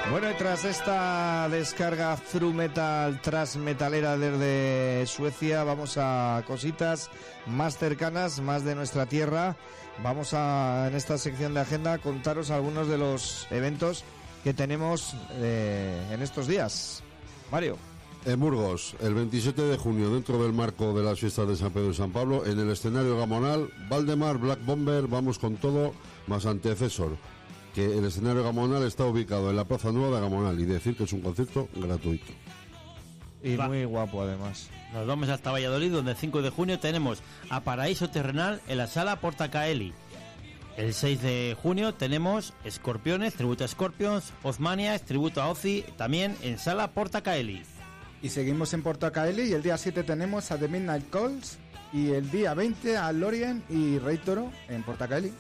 Bueno, y tras esta descarga thru metal, tras metalera desde Suecia, vamos a cositas más cercanas, más de nuestra tierra. Vamos a, en esta sección de agenda, contaros algunos de los eventos que tenemos en estos días. Mario. En Burgos, el 27 de junio, dentro del marco de las fiestas de San Pedro y San Pablo, en el escenario Gamonal, Valdemar, Black Bomber, Vamos con todo, más Antecesor. Que el escenario Gamonal está ubicado en la Plaza Nueva de Gamonal, y decir que es un concierto gratuito. Y muy guapo, además. Nos vamos hasta Valladolid, donde el 5 de junio tenemos a Paraíso Terrenal en la sala Portacaeli. El 6 de junio tenemos Escorpiones, tributo a Scorpions, Ozmaniacs, tributo a Ozzy, también en sala Portacaeli. Y seguimos en Portacaeli, y el día 7 tenemos a The Midnight Calls, y el día 20 a Lorien y Rey Toro en Portacaeli.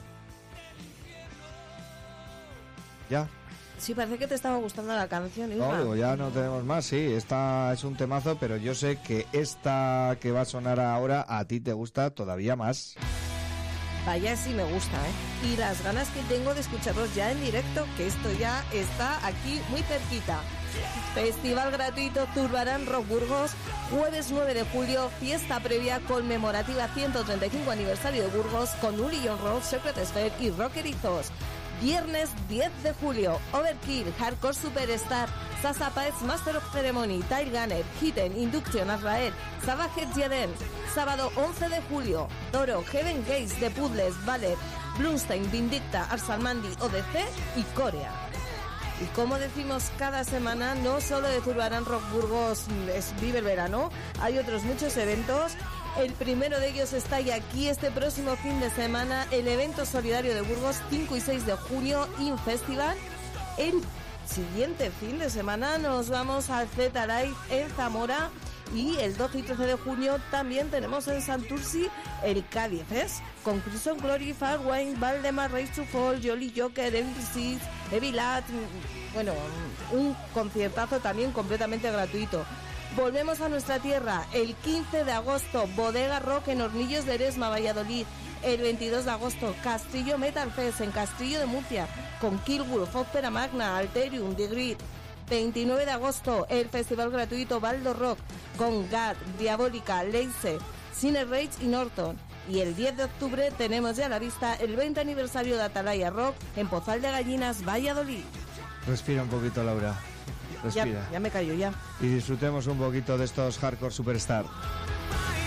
¿Ya? Sí, parece que te estaba gustando la canción, Isma. No, digo, ya no tenemos más, sí, esta es un temazo, pero yo sé que esta que va a sonar ahora a ti te gusta todavía más. Vaya, sí me gusta, ¿eh? Y las ganas que tengo de escucharlos ya en directo, que esto ya está aquí muy cerquita. Festival gratuito Zurbarán Rock Burgos, jueves 9 de julio, fiesta previa conmemorativa 135 aniversario de Burgos con Uli John Rock, Secret Sphere y Rockerizos. Viernes 10 de julio, Overkill, Hardcore Superstar, Sasa Paez, Master of Ceremony, Tile Gunner, Hidden, Induction, Azrael, Savage Jeden. Sábado 11 de julio, Toro, Heaven Gates, The Puzzles, Valer, Blumstein, Vindicta, Arsalmandi, ODC y Corea. Y como decimos cada semana, no solo de Zurbarán Rock Burgos vive el verano, hay otros muchos eventos. El primero de ellos está ya aquí este próximo fin de semana, el evento solidario de Burgos, 5 y 6 de junio, InFestival. El siguiente fin de semana nos vamos al Z-Live en Zamora, y el 12 y 13 de junio también tenemos en Santurci el K10S, con Crimson Glory, Farwine, Valdemar, Race to Fall, Jolly Joker, Evil Seeds, Evilat, bueno, un conciertazo también completamente gratuito. Volvemos a nuestra tierra, el 15 de agosto, Bodega Rock en Hornillos de Eresma, Valladolid. El 22 de agosto, Castillo Metal Fest en Castillo de Murcia, con Killwolf, Ópera Magna, Alterium, The Grid. 29 de agosto, el festival gratuito Baldo Rock, con Gad, Diabólica, Leice, Cine Rage y Norton. Y el 10 de octubre tenemos ya a la vista el 20 aniversario de Atalaya Rock en Pozal de Gallinas, Valladolid. Respira un poquito, Laura. Respira. Ya me callo ya. Y disfrutemos un poquito de estos Hardcore Superstar.